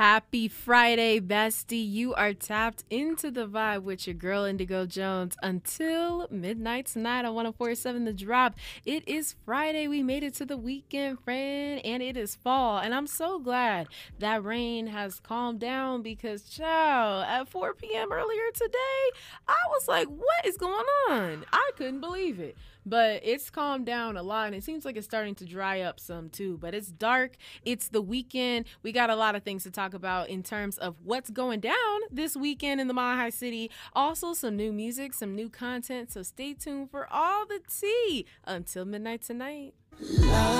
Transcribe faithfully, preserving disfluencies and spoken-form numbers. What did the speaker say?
Happy Friday, bestie. You are tapped into the vibe with your girl Indigo Jones until midnight tonight on one oh four point seven The Drop. It is Friday. We made it to the weekend, friend, and it is fall. And I'm so glad that rain has calmed down because, child, at four p.m. earlier today, I was like, what is going on? I couldn't believe it. But it's calmed down a lot, and it seems like it's starting to dry up some, too. But it's dark. It's the weekend. We got a lot of things to talk about in terms of what's going down this weekend in the Mile High City. Also, some new music, some new content. So stay tuned for all the tea until midnight tonight. Love.